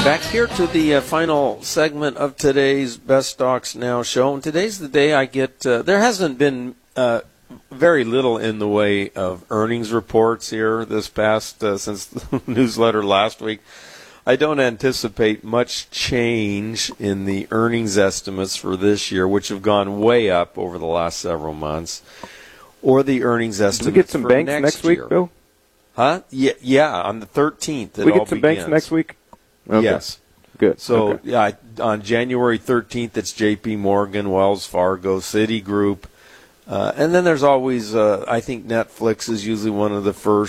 Back here to the final segment of today's Best Stocks Now show. And today's the day I get, there hasn't been very little in the way of earnings reports here this past, since the newsletter last week. I don't anticipate much change in the earnings estimates for this year, which have gone way up over the last several months, or the earnings estimates we get some for banks next week, year. Bill? Huh? Yeah, on the 13th. We get some banks next week? Okay. Yes. Good. So, okay. yeah, on January 13th, it's J.P. Morgan, Wells Fargo, Citigroup. And then there's always, I think Netflix is usually one of the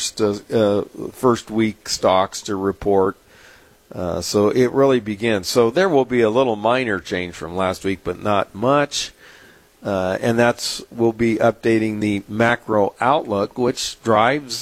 first week stocks to report. So it really begins. So there will be a little minor change from last week, but not much. And we'll be updating the macro outlook, which drives,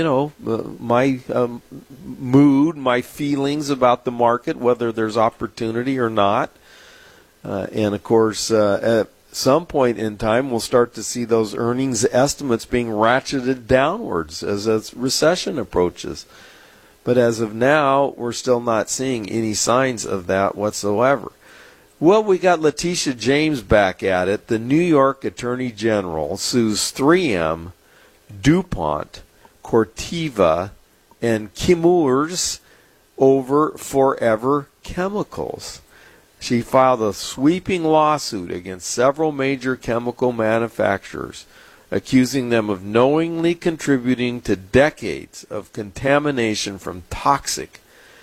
my mood, my feelings about the market, whether there's opportunity or not. And, of course, at some point in time, we'll start to see those earnings estimates being ratcheted downwards as a recession approaches. But as of now, we're still not seeing any signs of that whatsoever. Well, we got Letitia James back at it. The New York Attorney General sues 3M, DuPont, Corteva, and Chemours over Forever Chemicals. She filed a sweeping lawsuit against several major chemical manufacturers, accusing them of knowingly contributing to decades of contamination from toxic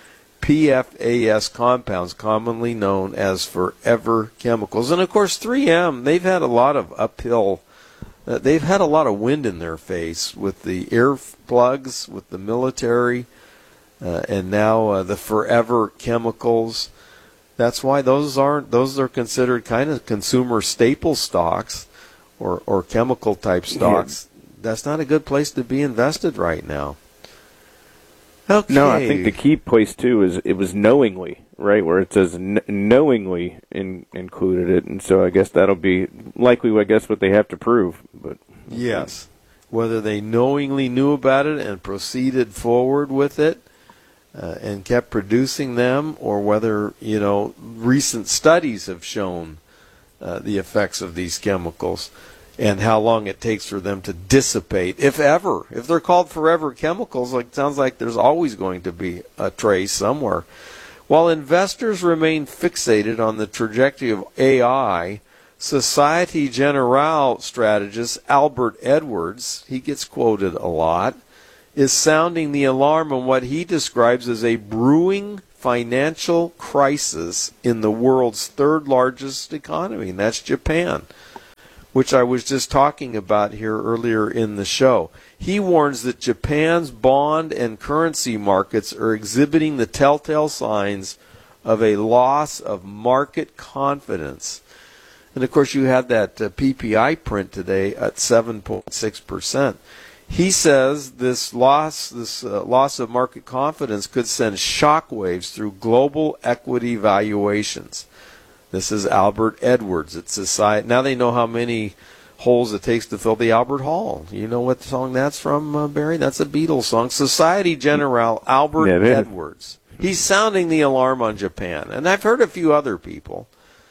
PFAS compounds, commonly known as Forever Chemicals. And, of course, 3M, they've had a lot of they've had a lot of wind in their face with the earplugs, with the military, and now the Forever Chemicals. That's why those are considered kind of consumer staple stocks or chemical type stocks. Yeah. That's not a good place to be invested right now. Okay. No, I think the key place, too, is it was knowingly, right, where it says knowingly included it. And so I guess that'll be likely, I guess, what they have to prove. But yes. Whether they knowingly knew about it and proceeded forward with it and kept producing them, or whether, recent studies have shown the effects of these chemicals and how long it takes for them to dissipate, if ever. If they're called Forever Chemicals, it sounds like there's always going to be a trace somewhere. While investors remain fixated on the trajectory of AI, Societe Generale strategist Albert Edwards, he gets quoted a lot, is sounding the alarm on what he describes as a brewing financial crisis in the world's third largest economy, and that's Japan, which I was just talking about here earlier in the show. He warns that Japan's bond and currency markets are exhibiting the telltale signs of a loss of market confidence. And, of course, you had that PPI print today at 7.6%. He says this loss of market confidence could send shockwaves through global equity valuations. This is Albert Edwards. It's Society. Now they know how many holes it takes to fill the Albert Hall. You know what song that's from, Barry? That's a Beatles song. Societe Generale Albert Edwards. He's sounding the alarm on Japan. And I've heard a few other people.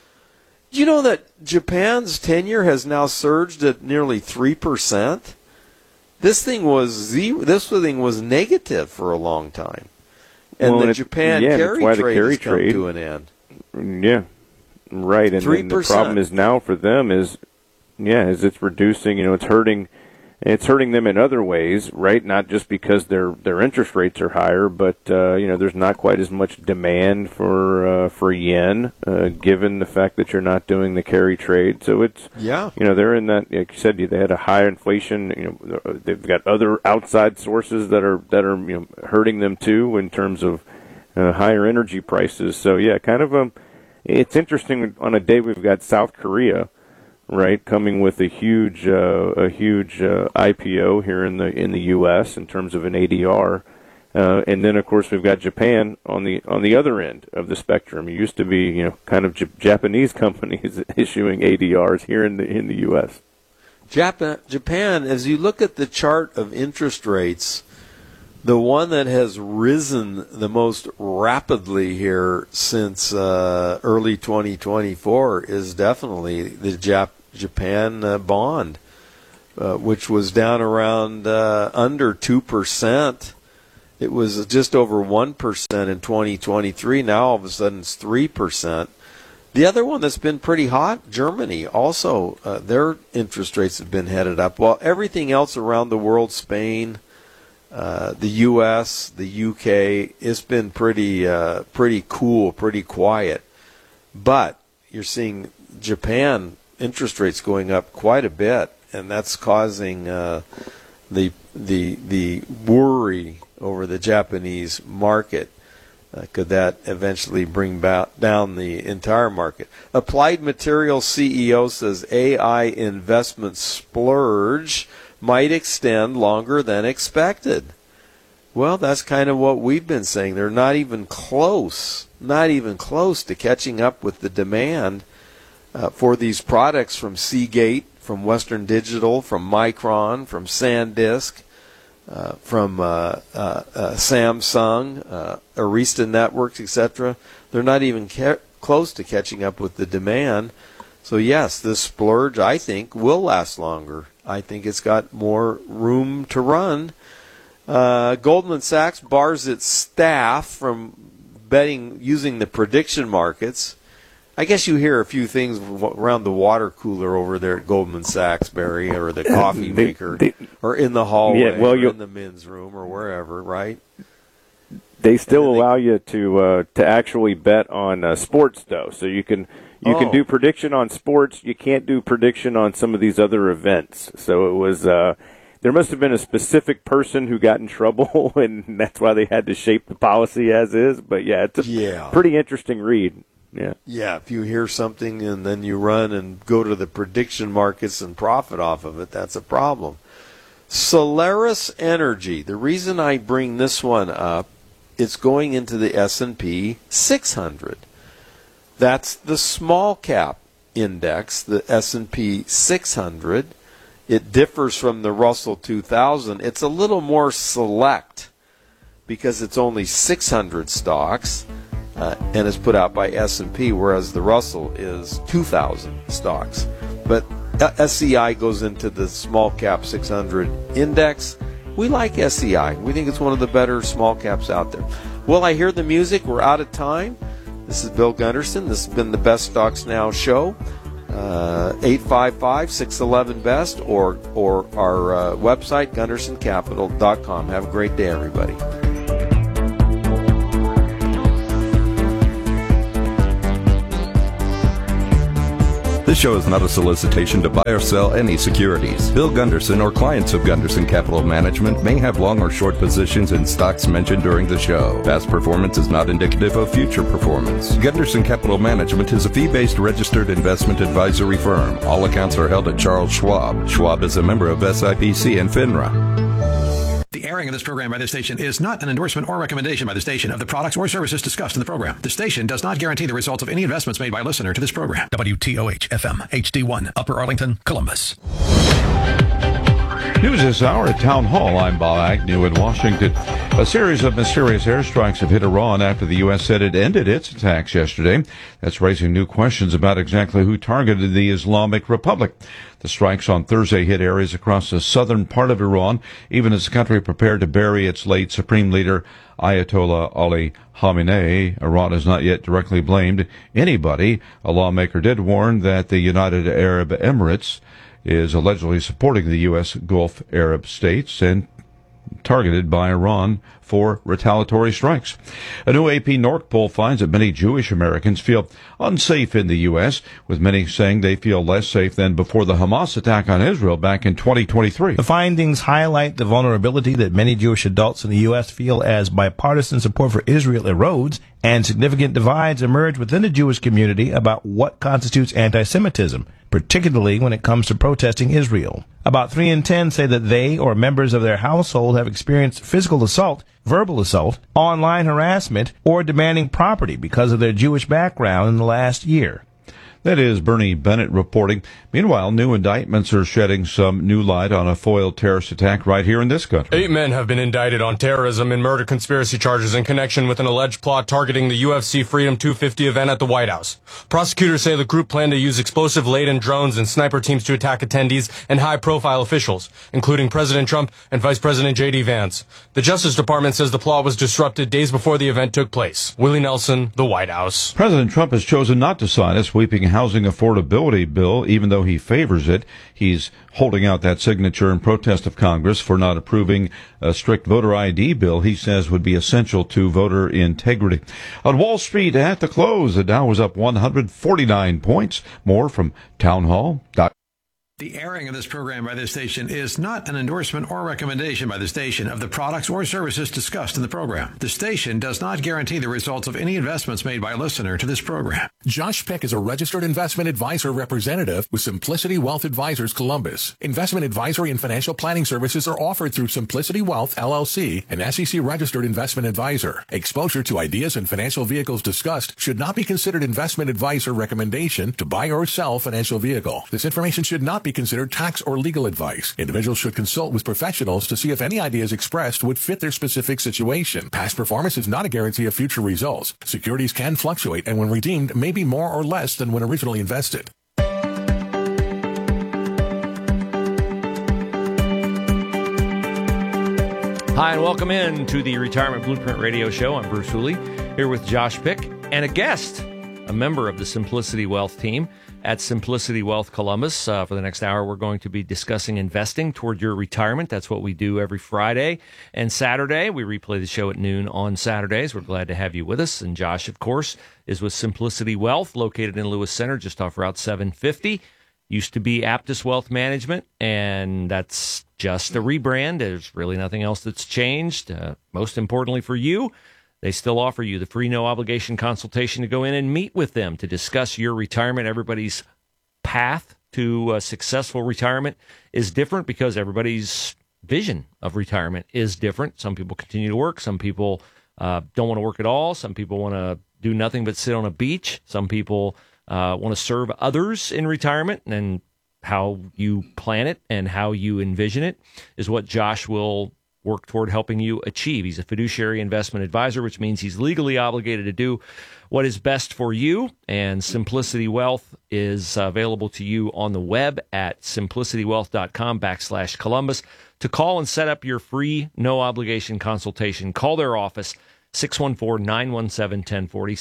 Do you know that Japan's 10-year has now surged at nearly 3%? This thing was negative for a long time. And the Japan carry trade has come to an end. Yeah. Right, and then the problem is now for them is it's reducing. It's hurting them in other ways, right? Not just because their interest rates are higher, but there's not quite as much demand for yen, given the fact that you're not doing the carry trade. So it's they're in that. Like you said, they had a high inflation. They've got other outside sources that are hurting them too in terms of higher energy prices. So kind of it's interesting. On a day we've got South Korea, right, coming with a huge IPO here in the U.S. in terms of an ADR, and then of course we've got Japan on the other end of the spectrum. It used to be kind of Japanese companies issuing ADRs here in the U.S. Japan, as you look at the chart of interest rates The one that has risen the most rapidly here since early 2024 is definitely the Japan bond, which was down around under 2%. It was just over 1% in 2023. Now all of a sudden it's 3%. The other one that's been pretty hot, Germany, also their interest rates have been headed up. While everything else around the world, Spain, the U.S., the U.K., it's been pretty cool, pretty quiet. But you're seeing Japan interest rates going up quite a bit, and that's causing the worry over the Japanese market. Could that eventually bring down the entire market? Applied Materials CEO says AI investment splurge might extend longer than expected. Well, that's kind of what we've been saying. They're not even close to catching up with the demand for these products from Seagate, from Western Digital, from Micron, from SanDisk, from Samsung, Arista Networks, etc. They're not even close to catching up with the demand. So yes, this splurge, I think, will last longer. I think it's got more room to run. Goldman Sachs bars its staff from betting using the prediction markets. I guess you hear a few things around the water cooler over there at Goldman Sachs, Barry, or the coffee maker, or in the hallway, or in the men's room, or wherever, right? They still allow you to actually bet on sports, though. So you can do prediction on sports. You can't do prediction on some of these other events. So it was there must have been a specific person who got in trouble, and that's why they had to shape the policy as is. But yeah, it's a pretty interesting read. Yeah, if you hear something and then you run and go to the prediction markets and profit off of it, that's a problem. Solaris Energy, the reason I bring this one up, it's going into the S&P 600. That's the small cap index, the S&P 600. It differs from the Russell 2000. It's a little more select because it's only 600 stocks. And is put out by S&P, whereas the Russell is 2,000 stocks. But SCI goes into the small cap 600 index. We like SCI. We think it's one of the better small caps out there. Well, I hear the music. We're out of time. This is Bill Gunderson. This has been the Best Stocks Now show. 855-611-BEST or our website, GundersonCapital.com. Have a great day, everybody. This show is not a solicitation to buy or sell any securities. Bill Gunderson or clients of Gunderson Capital Management may have long or short positions in stocks mentioned during the show. Past performance is not indicative of future performance. Gunderson Capital Management is a fee-based registered investment advisory firm. All accounts are held at Charles Schwab. Schwab is a member of SIPC and FINRA. The airing of this program by this station is not an endorsement or recommendation by the station of the products or services discussed in the program. The station does not guarantee the results of any investments made by a listener to this program. WTOH-FM, HD1, Upper Arlington, Columbus. News this hour at Town Hall. I'm Bob Agnew in Washington. A series of mysterious airstrikes have hit Iran after the U.S. said it ended its attacks yesterday. That's raising new questions about exactly who targeted the Islamic Republic. The strikes on Thursday hit areas across the southern part of Iran, even as the country prepared to bury its late supreme leader, Ayatollah Ali Khamenei. Iran has not yet directly blamed anybody. A lawmaker did warn that the United Arab Emirates is allegedly supporting the U.S. Gulf Arab states and targeted by Iran for retaliatory strikes. A new AP North poll finds that many Jewish Americans feel unsafe in the U.S., with many saying they feel less safe than before the Hamas attack on Israel back in 2023. The findings highlight the vulnerability that many Jewish adults in the U.S. feel as bipartisan support for Israel erodes and significant divides emerge within the Jewish community about what constitutes anti-Semitism, particularly when it comes to protesting Israel. About 3 in 10 say that they or members of their household have experienced physical assault, verbal assault, online harassment, or demanding property because of their Jewish background in the last year. That is Bernie Bennett reporting. Meanwhile, new indictments are shedding some new light on a foiled terrorist attack right here in this country. 8 men have been indicted on terrorism and murder conspiracy charges in connection with an alleged plot targeting the UFC Freedom 250 event at the White House. Prosecutors say the group planned to use explosive-laden drones and sniper teams to attack attendees and high-profile officials, including President Trump and Vice President J.D. Vance. The Justice Department says the plot was disrupted days before the event took place. Willie Nelson, the White House. President Trump has chosen not to sign a sweeping housing affordability bill, even though he favors it. He's holding out that signature in protest of Congress for not approving a strict voter ID bill he says would be essential to voter integrity. On Wall Street at the close, the Dow was up 149 points. More from townhall.com. The airing of this program by this station is not an endorsement or recommendation by the station of the products or services discussed in the program. The station does not guarantee the results of any investments made by a listener to this program. Josh Peck is a registered investment advisor representative with Simplicity Wealth Advisors Columbus. Investment advisory and financial planning services are offered through Simplicity Wealth, LLC, an SEC registered investment advisor. Exposure to ideas and financial vehicles discussed should not be considered investment advice or recommendation to buy or sell financial vehicle. This information should not be considered tax or legal advice. Individuals should consult with professionals to see if any ideas expressed would fit their specific situation. Past performance is not a guarantee of future results. Securities can fluctuate and when redeemed may be more or less than when originally invested. Hi, and welcome in to the Retirement Blueprint Radio Show. I'm Bruce Hooley, here with Josh Pick and a guest, a member of the Simplicity Wealth team at Simplicity Wealth Columbus. For the next hour, we're going to be discussing investing toward your retirement. That's what we do every Friday and Saturday. We replay the show at noon on Saturdays. We're glad to have you with us. And Josh, of course, is with Simplicity Wealth, located in Lewis Center, just off Route 750. Used to be Aptus Wealth Management, and that's just a rebrand. There's really nothing else that's changed. Most importantly for you, they still offer you the free no-obligation consultation to go in and meet with them to discuss your retirement. Everybody's path to a successful retirement is different because everybody's vision of retirement is different. Some people continue to work. Some people don't want to work at all. Some people want to do nothing but sit on a beach. Some people want to serve others in retirement, and how you plan it and how you envision it is what Josh will work toward helping you achieve. He's a fiduciary investment advisor, which means he's legally obligated to do what is best for you. And Simplicity Wealth is available to you on the web at simplicitywealth.com/Columbus. To call and set up your free no-obligation consultation, call their office, 614-917-1040,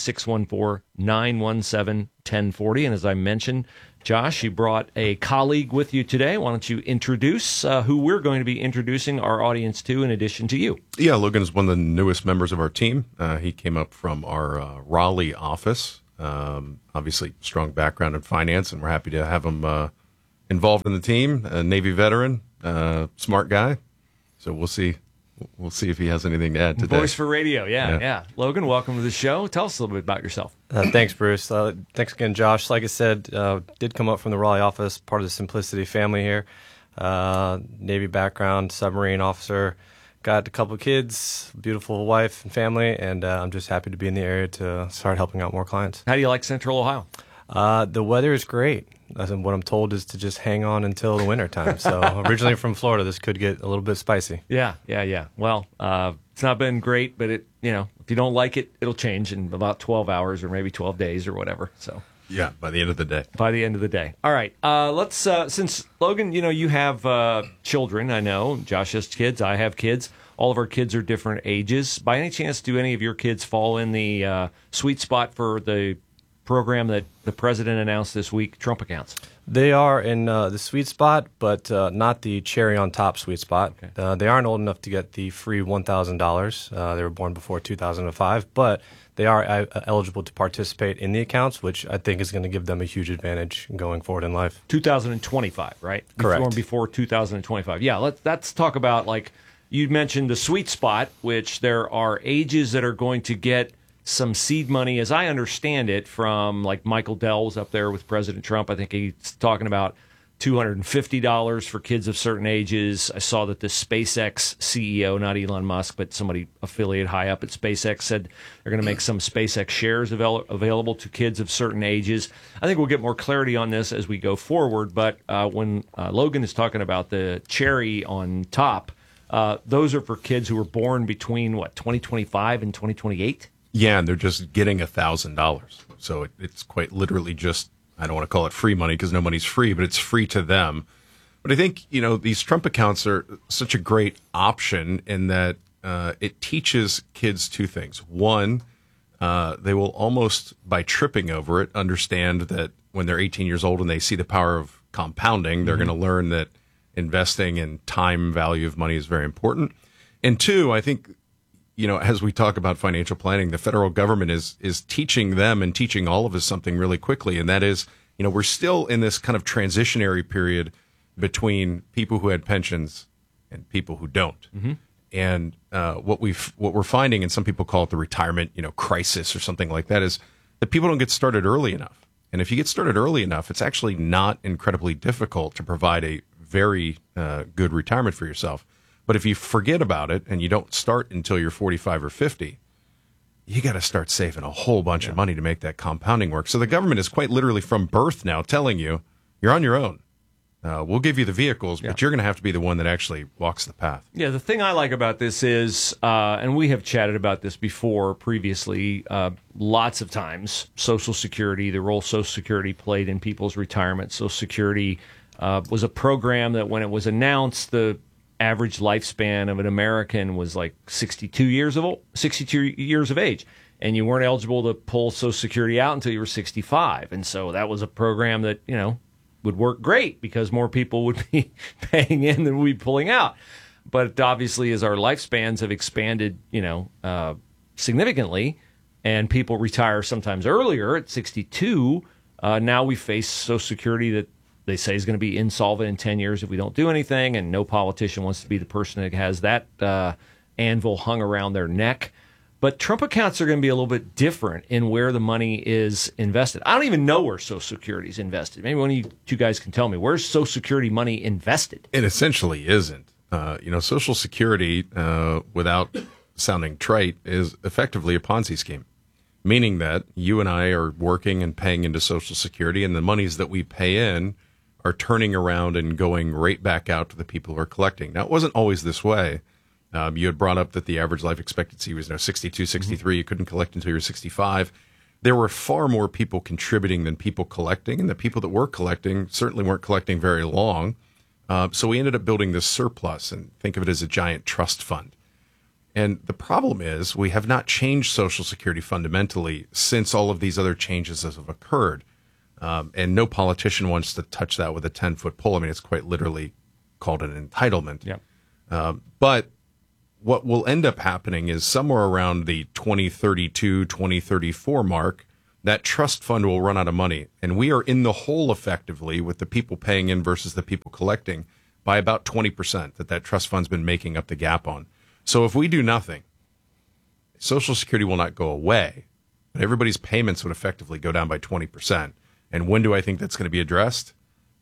614-917-1040. And as I mentioned, Josh, you brought a colleague with you today. Why don't you introduce who we're going to be introducing our audience to in addition to you? Yeah, Logan is one of the newest members of our team. He came up from our Raleigh office. Obviously, strong background in finance, and we're happy to have him involved in the team. A Navy veteran, smart guy. So we'll see. We'll see if he has anything to add today. Voice for radio, yeah. Logan, welcome to the show. Tell us a little bit about yourself. Thanks, Bruce. Thanks again, Josh. Like I said, did come up from the Raleigh office, part of the Simplicity family here. Navy background, submarine officer. Got a couple of kids, beautiful wife and family, and I'm just happy to be in the area to start helping out more clients. How do you like Central Ohio? The weather is great. What I'm told is to just hang on until the winter time. So originally from Florida, this could get a little bit spicy. Yeah. Well, it's not been great, but if you don't like it, it'll change in about 12 hours or maybe 12 days or whatever. So yeah, by the end of the day. All right. Let's since Logan, you have children. I know Josh has kids. I have kids. All of our kids are different ages. By any chance, do any of your kids fall in the sweet spot for the program that the president announced this week, Trump accounts? They are in the sweet spot, but not the cherry on top sweet spot. Okay. They aren't old enough to get the free $1,000. They were born before 2005, but they are eligible to participate in the accounts, which I think is going to give them a huge advantage going forward in life. 2025, right? Correct. Born before 2025. Yeah, let's talk about, like you mentioned, the sweet spot, which there are ages that are going to get some seed money, as I understand it, from like Michael Dell was up there with President Trump. I think he's talking about $250 for kids of certain ages. I saw that the SpaceX CEO, not Elon Musk, but somebody affiliated high up at SpaceX, said they're going to make some SpaceX shares available to kids of certain ages. I think we'll get more clarity on this as we go forward, but when Logan is talking about the cherry on top, those are for kids who were born between, 2025 and 2028? Yeah, and they're just getting $1,000. So it's quite literally just, I don't want to call it free money because no money's free, but it's free to them. But I think, these Trump accounts are such a great option in that it teaches kids two things. One, they will almost, by tripping over it, understand that when they're 18 years old and they see the power of compounding, they're going to learn that investing in time value of money is very important. And two, I think, as we talk about financial planning, the federal government is teaching them and teaching all of us something really quickly. And that is, we're still in this kind of transitionary period between people who had pensions and people who don't. Mm-hmm. And what we're finding, and some people call it the retirement, crisis or something like that, is that people don't get started early enough. And if you get started early enough, it's actually not incredibly difficult to provide a very good retirement for yourself. But if you forget about it and you don't start until you're 45 or 50, you got to start saving a whole bunch of money to make that compounding work. So the government is quite literally from birth now telling you, you're on your own. We'll give you the vehicles, but you're going to have to be the one that actually walks the path. Yeah, the thing I like about this is, and we have chatted about this before previously, lots of times, Social Security, the role Social Security played in people's retirement. Social Security was a program that when it was announced, the average lifespan of an American was like 62 years of age, and you weren't eligible to pull Social Security out until you were 65. And so that was a program that, would work great because more people would be paying in than we'd be pulling out. But obviously, as our lifespans have expanded, significantly, and people retire sometimes earlier at 62, now we face Social Security that they say is going to be insolvent in 10 years if we don't do anything, and no politician wants to be the person that has that anvil hung around their neck. But Trump accounts are going to be a little bit different in where the money is invested. I don't even know where Social Security is invested. Maybe one of you two guys can tell me. Where's Social Security money invested? It essentially isn't. Social Security, without sounding trite, is effectively a Ponzi scheme, meaning that you and I are working and paying into Social Security, and the monies that we pay in are turning around and going right back out to the people who are collecting. Now, it wasn't always this way. You had brought up that the average life expectancy was 62, 63. You couldn't collect until you were 65. There were far more people contributing than people collecting, and the people that were collecting certainly weren't collecting very long. So we ended up building this surplus, and think of it as a giant trust fund. And the problem is we have not changed Social Security fundamentally since all of these other changes have occurred. And no politician wants to touch that with a 10-foot pole. I mean, it's quite literally called an entitlement. Yeah. But what will end up happening is somewhere around the 2032, 2034 mark, that trust fund will run out of money. And we are in the hole effectively with the people paying in versus the people collecting by about 20% that trust fund's been making up the gap on. So if we do nothing, Social Security will not go away, but everybody's payments would effectively go down by 20%. And when do I think that's going to be addressed?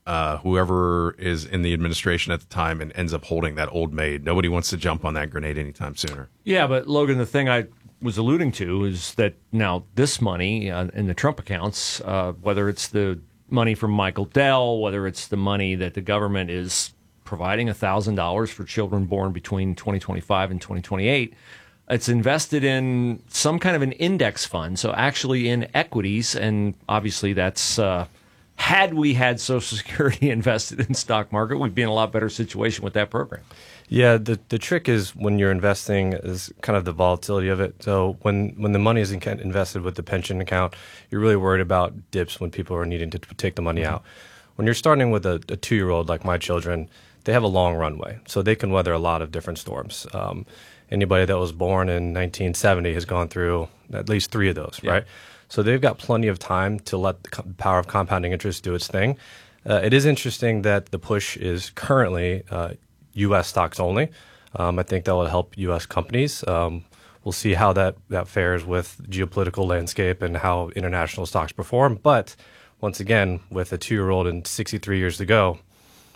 Whoever is in the administration at the time and ends up holding that old maid. Nobody wants to jump on that grenade anytime sooner. Yeah, but Logan, the thing I was alluding to is that now this money in the Trump accounts, whether it's the money from Michael Dell, whether it's the money that the government is providing $1,000 for children born between 2025 and 2028, it's invested in some kind of an index fund, so actually in equities, and obviously that's had we had Social Security invested in stock market, we'd be in a lot better situation with that program. Yeah, the trick is when you're investing is kind of the volatility of it. So when the money is invested with the pension account, you're really worried about dips when people are needing to take the money out. When you're starting with a 2-year-old like my children, they have a long runway, so they can weather a lot of different storms. Anybody that was born in 1970 has gone through at least 3 of those, right? So they've got plenty of time to let the power of compounding interest do its thing. It is interesting that the push is currently U.S. stocks only. I think that will help U.S. companies. We'll see how that fares with geopolitical landscape and how international stocks perform. But once again, with a 2-year-old and 63 years to go,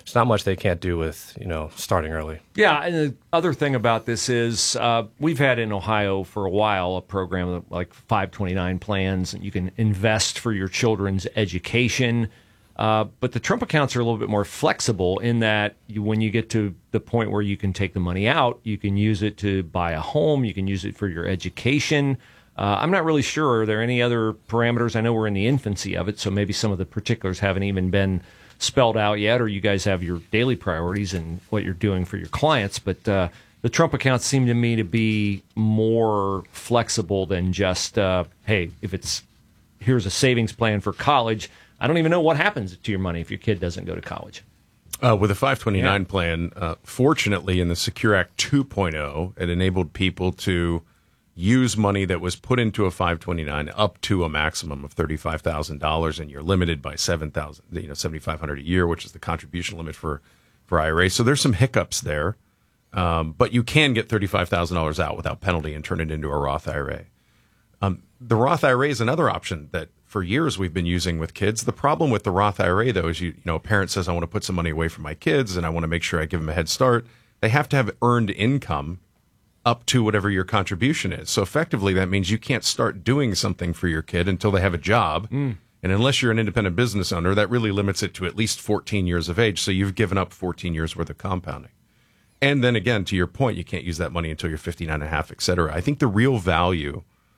there's not much they can't do with, starting early. Yeah, and the other thing about this is we've had in Ohio for a while a program like 529 plans, and you can invest for your children's education. But the Trump accounts are a little bit more flexible in that when you get to the point where you can take the money out, you can use it to buy a home, you can use it for your education. I'm not really sure. Are there any other parameters? I know we're in the infancy of it, so maybe some of the particulars haven't even been spelled out yet, or you guys have your daily priorities and what you're doing for your clients. But the Trump accounts seem to me to be more flexible than just, hey, here's a savings plan for college. I don't even know what happens to your money if your kid doesn't go to college. With a 529 plan, fortunately, in the Secure Act 2.0, it enabled people to use money that was put into a 529 up to a maximum of $35,000, and you're limited by $7,500 a year, which is the contribution limit for IRA. So there's some hiccups there, but you can get $35,000 out without penalty and turn it into a Roth IRA. The Roth IRA is another option that for years we've been using with kids. The problem with the Roth IRA, though, is a parent says, I want to put some money away for my kids and I want to make sure I give them a head start. They have to have earned income up to whatever your contribution is. So effectively, that means you can't start doing something for your kid until they have a job. And unless you're an independent business owner, that really limits it to at least 14 years of age. So you've given up 14 years worth of compounding. And then again, to your point, you can't use that money until you're 59 and a half, et cetera. I think the real value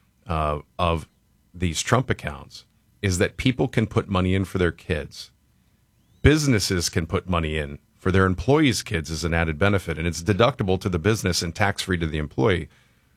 of these Trump accounts is that people can put money in for their kids. Businesses can put money in for their employees' kids as an added benefit, and it's deductible to the business and tax-free to the employee.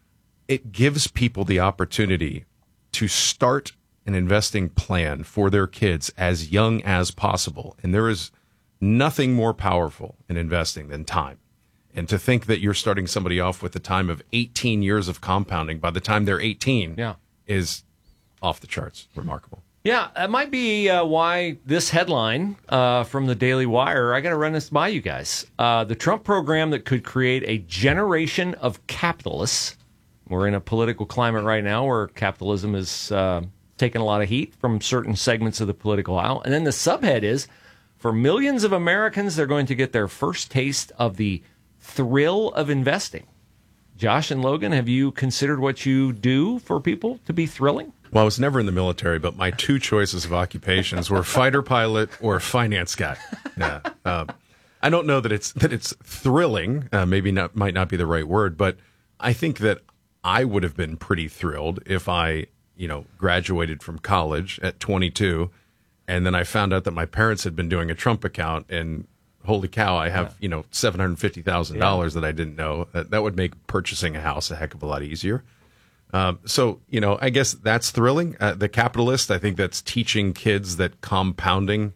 It gives people the opportunity to start an investing plan for their kids as young as possible, and there is nothing more powerful in investing than time. And to think that you're starting somebody off with a time of 18 years of compounding by the time they're 18 is off the charts. Remarkable. Yeah, that might be why this headline from the Daily Wire, I got to run this by you guys. The Trump program that could create a generation of capitalists. We're in a political climate right now where capitalism is taking a lot of heat from certain segments of the political aisle. And then the subhead is, for millions of Americans, they're going to get their first taste of the thrill of investing. Josh and Logan, have you considered what you do for people to be thrilling? Well, I was never in the military, but my two choices of occupations were fighter pilot or finance guy. Yeah. I don't know that it's thrilling. Might not be the right word, but I think that I would have been pretty thrilled if I, graduated from college at 22, and then I found out that my parents had been doing a Trump account, and holy cow, I have $750,000 that I didn't know. That would make purchasing a house a heck of a lot easier. So, I guess that's thrilling. The capitalist, I think that's teaching kids that compounding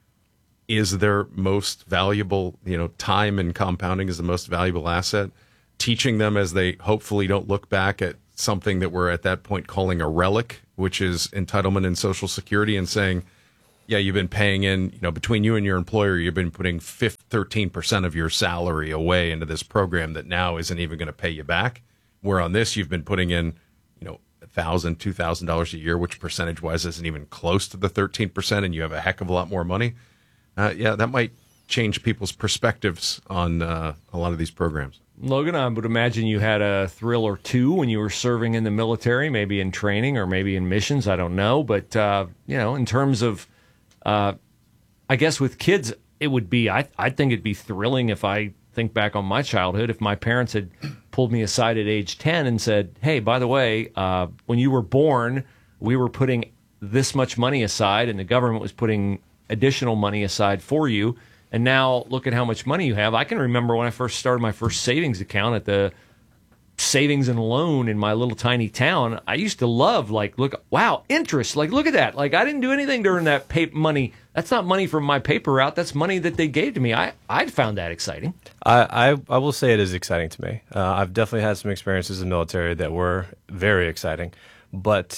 is their most valuable, time and compounding is the most valuable asset. Teaching them as they hopefully don't look back at something that we're at that point calling a relic, which is entitlement and Social Security, and saying, yeah, you've been paying in, between you and your employer, you've been putting 13% of your salary away into this program that now isn't even going to pay you back. Where on this, you've been putting in, $1,000, $2,000 a year, which percentage-wise isn't even close to the 13%, and you have a heck of a lot more money. That might change people's perspectives on a lot of these programs. Logan, I would imagine you had a thrill or two when you were serving in the military, maybe in training or maybe in missions. I don't know. But, in terms of, I guess with kids, it would be, I think it'd be thrilling if I think back on my childhood, if my parents had pulled me aside at age 10 and said, hey, by the way, when you were born, we were putting this much money aside and the government was putting additional money aside for you. And now look at how much money you have. I can remember when I first started my first savings account at the savings and loan in my little tiny town. I used to love, interest. Look at that. I didn't do anything during that money. That's not money from my paper route. That's money that they gave to me. I found that exciting. I will say it is exciting to me. I've definitely had some experiences in the military that were very exciting. But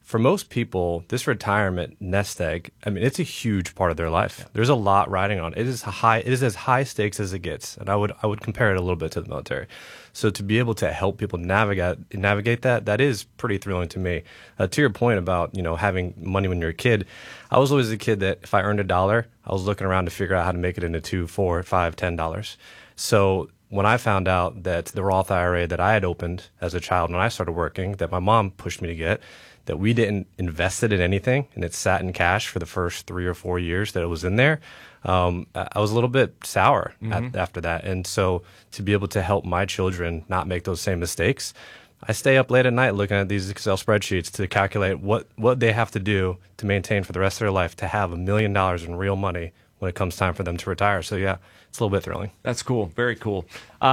for most people, this retirement nest egg, I mean, it's a huge part of their life. Yeah. There's a lot riding on it. It is as high stakes as it gets, and I would compare it a little bit to the military. So to be able to help people navigate that is pretty thrilling to me. To your point about having money when you're a kid, I was always a kid that if I earned $1, I was looking around to figure out how to make it into $2, $4, $5, $10. So when I found out that the Roth IRA that I had opened as a child when I started working, that my mom pushed me to get, that we didn't invest it in anything, and it sat in cash for the first 3 or 4 years that it was in there, I was a little bit sour after that. And so to be able to help my children not make those same mistakes, I stay up late at night looking at these Excel spreadsheets to calculate what they have to do to maintain for the rest of their life to have $1 million in real money when it comes time for them to retire. So, yeah, it's a little bit thrilling. That's cool. Very cool.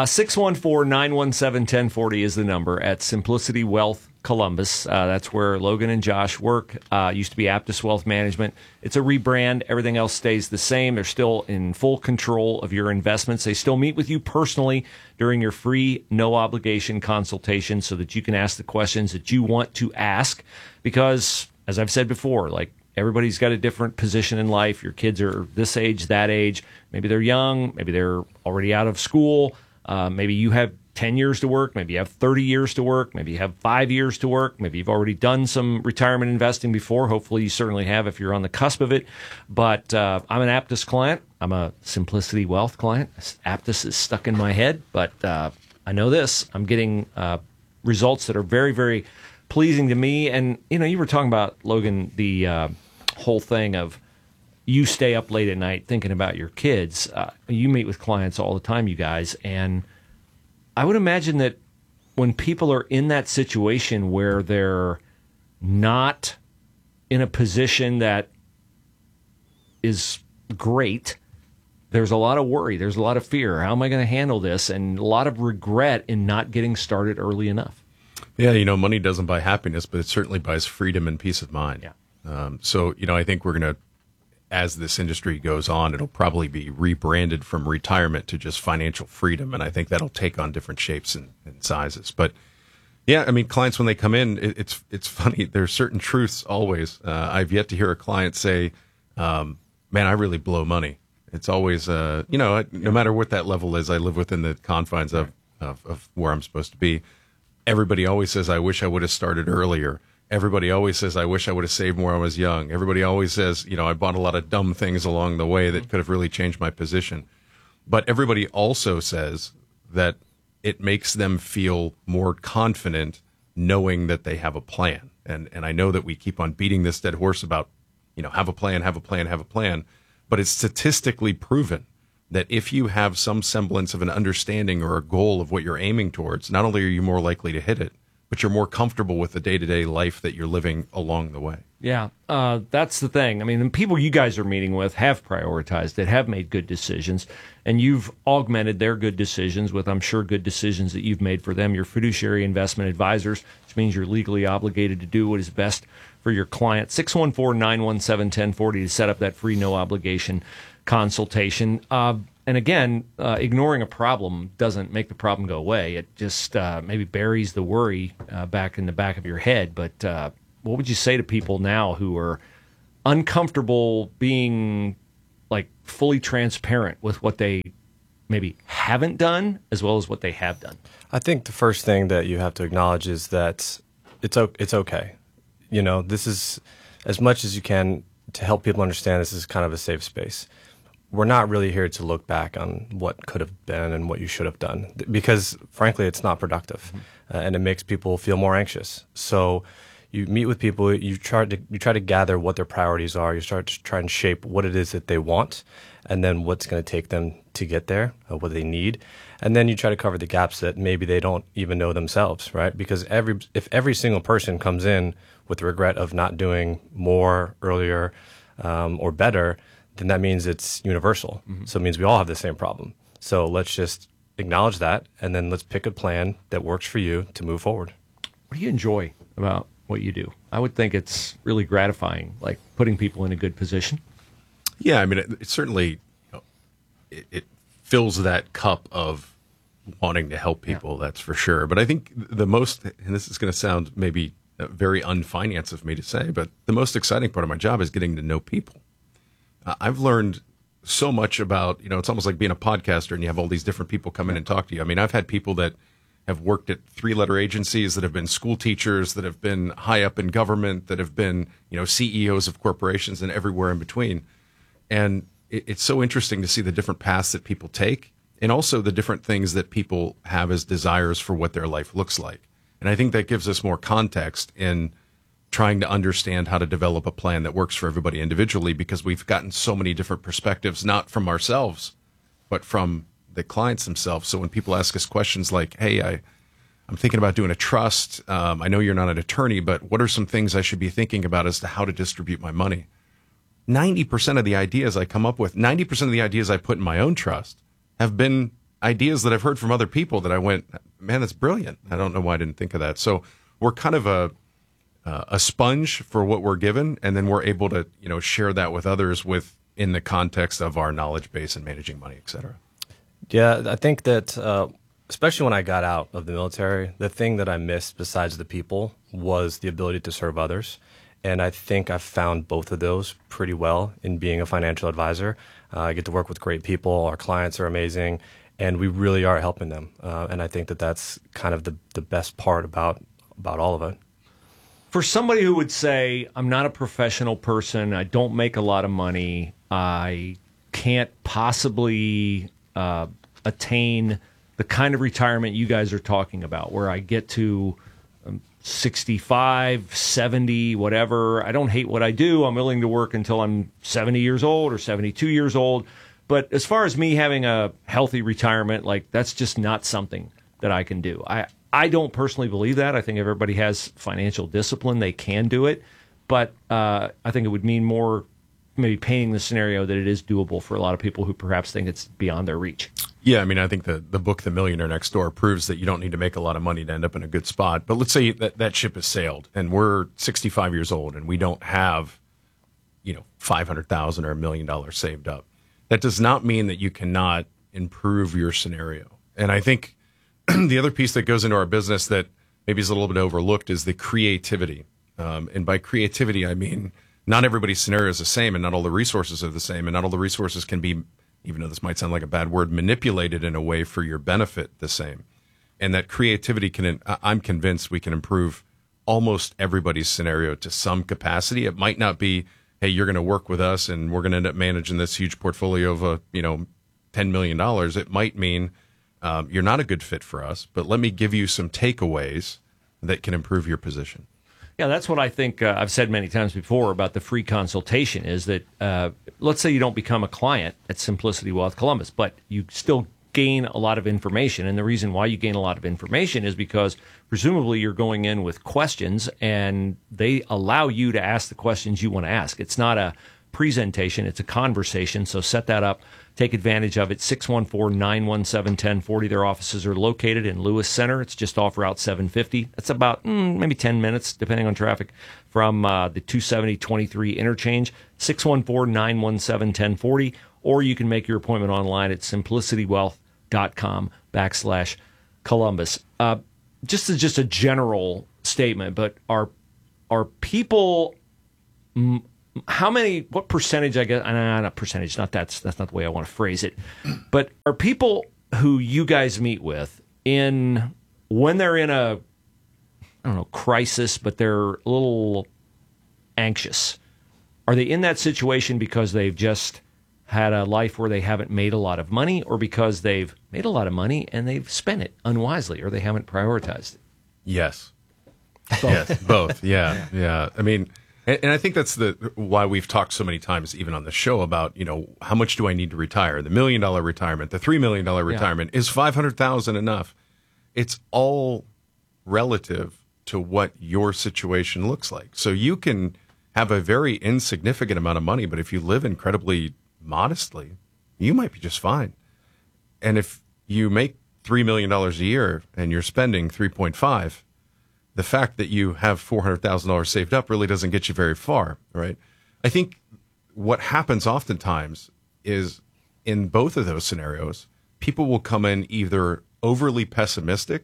614-917-1040 is the number at Simplicity Wealth Columbus. That's where Logan and Josh work. Used to be Aptus Wealth Management. It's a rebrand. Everything else stays the same. They're still in full control of your investments. They still meet with you personally during your free, no-obligation consultation so that you can ask the questions that you want to ask. Because, as I've said before, like, everybody's got a different position in life. Your kids are this age, that age. Maybe they're young. Maybe they're already out of school. Maybe you have 10 years to work. Maybe you have 30 years to work. Maybe you have 5 years to work. Maybe you've already done some retirement investing before. Hopefully you certainly have if you're on the cusp of it. But I'm an Aptus client. I'm a Simplicity Wealth client. Aptus is stuck in my head, but I know this. I'm getting results that are very, very pleasing to me. And, you were talking about, Logan, the whole thing of you stay up late at night thinking about your kids. You meet with clients all the time, you guys, and I would imagine that when people are in that situation where they're not in a position that is great, there's a lot of worry, there's a lot of fear. How am I going to handle this? And a lot of regret in not getting started early enough. Yeah, money doesn't buy happiness, but it certainly buys freedom and peace of mind. Yeah. So, I think we're going to, as this industry goes on, it'll probably be rebranded from retirement to just financial freedom. And I think that'll take on different shapes and sizes. But yeah, I mean, clients, when they come in, it's funny. There's certain truths always. I've yet to hear a client say, man, I really blow money. It's always, no matter what that level is, I live within the confines of where I'm supposed to be. Everybody always says, I wish I would have started earlier. Everybody always says, I wish I would have saved more when I was young. Everybody always says, I bought a lot of dumb things along the way that could have really changed my position. But everybody also says that it makes them feel more confident knowing that they have a plan. And I know that we keep on beating this dead horse about, have a plan, have a plan, have a plan. But it's statistically proven that if you have some semblance of an understanding or a goal of what you're aiming towards, not only are you more likely to hit it, but you're more comfortable with the day-to-day life that you're living along the way. Yeah, that's the thing. I mean, the people you guys are meeting with have prioritized it, have made good decisions, and you've augmented their good decisions with, I'm sure, good decisions that you've made for them. You're fiduciary investment advisors, which means you're legally obligated to do what is best for your client. 614-917-1040 to set up that free, no-obligation consultation. And again, ignoring a problem doesn't make the problem go away. It just maybe buries the worry back in the back of your head. But what would you say to people now who are uncomfortable being like fully transparent with what they maybe haven't done as well as what they have done? I think the first thing that you have to acknowledge is that it's okay. This is as much as you can to help people understand this is kind of a safe space. We're not really here to look back on what could have been and what you should have done because, frankly, it's not productive and it makes people feel more anxious. So you meet with people, you try to gather what their priorities are. You start to try and shape what it is that they want and then what's going to take them to get there, what they need. And then you try to cover the gaps that maybe they don't even know themselves, right? Because if every single person comes in with the regret of not doing more earlier or better, then that means it's universal. Mm-hmm. So it means we all have the same problem. So let's just acknowledge that, and then let's pick a plan that works for you to move forward. What do you enjoy about what you do? I would think it's really gratifying, like putting people in a good position. Yeah, I mean, it certainly it fills that cup of wanting to help people, that's for sure. But I think the most, and this is going to sound maybe very unfinance of me to say, but the most exciting part of my job is getting to know people. I've learned so much about, it's almost like being a podcaster and you have all these different people come in and talk to you. I mean, I've had people that have worked at 3-letter agencies, that have been school teachers, that have been high up in government, that have been, CEOs of corporations and everywhere in between. And it's so interesting to see the different paths that people take and also the different things that people have as desires for what their life looks like. And I think that gives us more context in trying to understand how to develop a plan that works for everybody individually, because we've gotten so many different perspectives, not from ourselves, but from the clients themselves. So when people ask us questions like, hey, I'm thinking about doing a trust. I know you're not an attorney, but what are some things I should be thinking about as to how to distribute my money? 90% of the ideas I come up with, 90% of the ideas I put in my own trust have been ideas that I've heard from other people that I went, man, that's brilliant. I don't know why I didn't think of that. So we're kind of a sponge for what we're given, and then we're able to, share that with others in the context of our knowledge base and managing money, et cetera. Yeah, I think that especially when I got out of the military, the thing that I missed besides the people was the ability to serve others. And I think I've found both of those pretty well in being a financial advisor. I get to work with great people. Our clients are amazing, and we really are helping them. And I think that that's kind of the best part about all of it. For somebody who would say, I'm not a professional person, I don't make a lot of money, I can't possibly attain the kind of retirement you guys are talking about, where I get to 65, 70, whatever. I don't hate what I do. I'm willing to work until I'm 70 years old or 72 years old. But as far as me having a healthy retirement, that's just not something that I can do. I don't personally believe that. I think everybody has financial discipline. They can do it. But I think it would mean more maybe painting the scenario that it is doable for a lot of people who perhaps think it's beyond their reach. Yeah, I mean, I think the book, The Millionaire Next Door, proves that you don't need to make a lot of money to end up in a good spot. But let's say that ship has sailed and we're 65 years old and we don't have, $500,000 or $1 million saved up. That does not mean that you cannot improve your scenario. And I think the other piece that goes into our business that maybe is a little bit overlooked is the creativity. And by creativity, I mean, not everybody's scenario is the same and not all the resources are the same and not all the resources can be, even though this might sound like a bad word, manipulated in a way for your benefit the same. And that creativity I'm convinced we can improve almost everybody's scenario to some capacity. It might not be, hey, you're going to work with us and we're going to end up managing this huge portfolio of, $10 million. It might mean you're not a good fit for us, but let me give you some takeaways that can improve your position. Yeah, that's what I think I've said many times before about the free consultation is that let's say you don't become a client at Simplicity Wealth Columbus, but you still gain a lot of information. And the reason why you gain a lot of information is because presumably you're going in with questions and they allow you to ask the questions you want to ask. It's not a presentation, it's a conversation. So set that up. Take advantage of it. 614-917-1040. Their offices are located in Lewis Center. It's just off Route 750. It's about maybe 10 minutes, depending on traffic, from the 270-23 interchange. 614-917-1040. Or you can make your appointment online at simplicitywealth.com/Columbus. Just a general statement, but are people... what percentage, I guess, not percentage, that's not the way I want to phrase it, but are people who you guys meet with when they're in a, crisis, but they're a little anxious, are they in that situation because they've just had a life where they haven't made a lot of money, or because they've made a lot of money and they've spent it unwisely, or they haven't prioritized it? Yes. Both. Yes, both. Yeah. I mean... And I think that's why we've talked so many times, even on the show, about, how much do I need to retire? The $1 million retirement, the $3 million retirement, is $500,000 enough? It's all relative to what your situation looks like. So you can have a very insignificant amount of money, but if you live incredibly modestly, you might be just fine. And if you make $3 million a year and you're spending 3.5, the fact that you have $400,000 saved up really doesn't get you very far, right? I think what happens oftentimes is in both of those scenarios, people will come in either overly pessimistic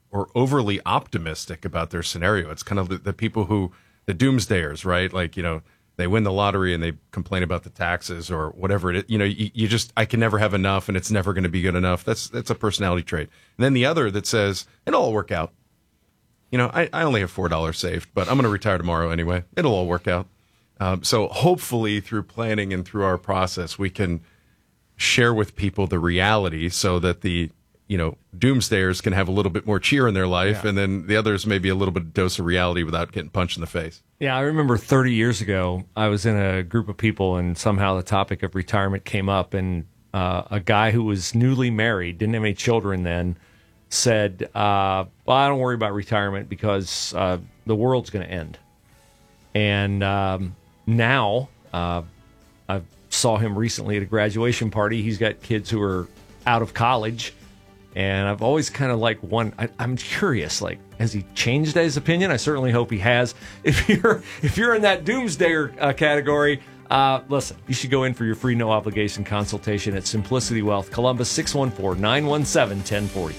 overly optimistic about their scenario. It's kind of the people who, the doomsdayers, right? Like, they win the lottery and they complain about the taxes or whatever it is. You just, I can never have enough and it's never going to be good enough. That's a personality trait. And then the other that says, it'll all work out. I only have $4 saved, but I'm going to retire tomorrow anyway. It'll all work out. So hopefully through planning and through our process, we can share with people the reality so that the doomsdayers can have a little bit more cheer in their life, and then the others maybe a little bit of dose of reality without getting punched in the face. Yeah, I remember 30 years ago, I was in a group of people, and somehow the topic of retirement came up, and a guy who was newly married, didn't have any children then, said, well, I don't worry about retirement because the world's going to end. And now, I saw him recently at a graduation party. He's got kids who are out of college. And I've always kind of I'm curious, has he changed his opinion? I certainly hope he has. If you're in that doomsdayer category, listen, you should go in for your free no obligation consultation at Simplicity Wealth, Columbus, 614-917-1040.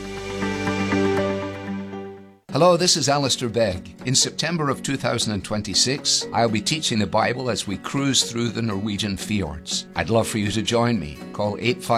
Hello, this is Alistair Begg. In September of 2026, I'll be teaching the Bible as we cruise through the Norwegian fjords. I'd love for you to join me. Call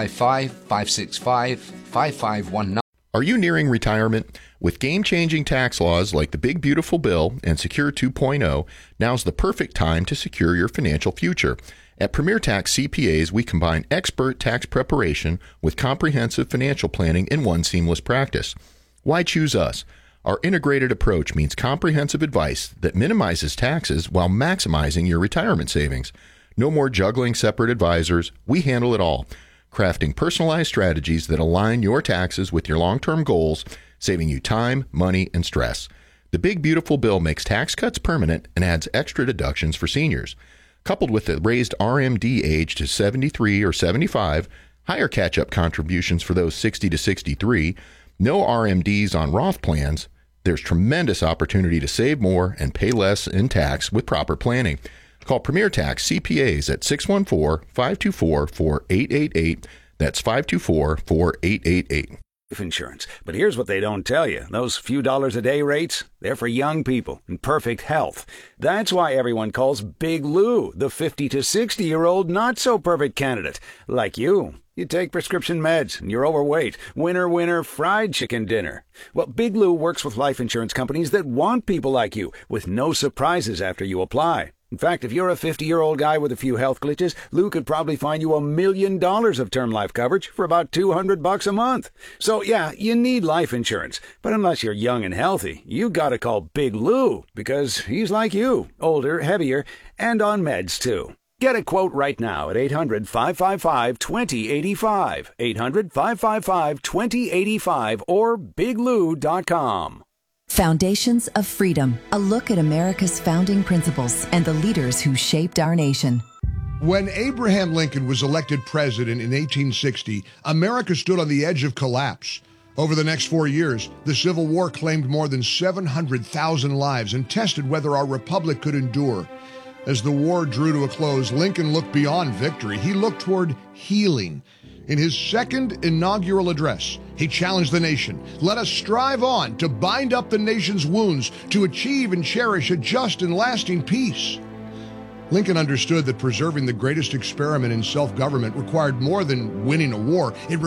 855-565-5519. Are you nearing retirement? With game-changing tax laws like the Big Beautiful Bill and Secure 2.0, now's the perfect time to secure your financial future. At Premier Tax CPAs, we combine expert tax preparation with comprehensive financial planning in one seamless practice. Why choose us? Our integrated approach means comprehensive advice that minimizes taxes while maximizing your retirement savings. No more juggling separate advisors. We handle it all, crafting personalized strategies that align your taxes with your long-term goals, saving you time, money, and stress. The Big Beautiful Bill makes tax cuts permanent and adds extra deductions for seniors. Coupled with the raised RMD age to 73 or 75, higher catch-up contributions for those 60 to 63, no RMDs on Roth plans, there's tremendous opportunity to save more and pay less in tax with proper planning. Call Premier Tax CPAs at 614-524-4888. That's 524-4888. Life insurance. But here's what they don't tell you. Those few dollars a day rates, they're for young people in perfect health. That's why everyone calls Big Lou the 50 to 60-year-old not-so-perfect candidate. Like you. You take prescription meds and you're overweight. Winner, winner, fried chicken dinner. Well, Big Lou works with life insurance companies that want people like you with no surprises after you apply. In fact, if you're a 50-year-old guy with a few health glitches, Lou could probably find you $1 million of term life coverage for about $200 a month. So, yeah, you need life insurance. But unless you're young and healthy, you gotta call Big Lou because he's like you, older, heavier, and on meds, too. Get a quote right now at 800-555-2085, 800-555-2085, or biglou.com. Foundations of Freedom, a look at America's founding principles and the leaders who shaped our nation. When Abraham Lincoln was elected president in 1860, America stood on the edge of collapse. Over the next 4 years, the Civil War claimed more than 700,000 lives and tested whether our republic could endure. As the war drew to a close, Lincoln looked beyond victory. He looked toward healing. In his second inaugural address, he challenged the nation. Let us strive on to bind up the nation's wounds, to achieve and cherish a just and lasting peace. Lincoln understood that preserving the greatest experiment in self-government required more than winning a war. It